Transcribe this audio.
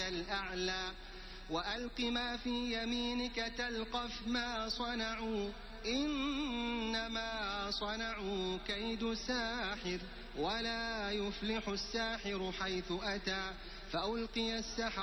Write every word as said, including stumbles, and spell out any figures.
الأعلى وألق ما في يمينك تلقف ما صنعوا إنما صنعوا كيد ساحر ولا يفلح الساحر حيث أتى فألقي السحرة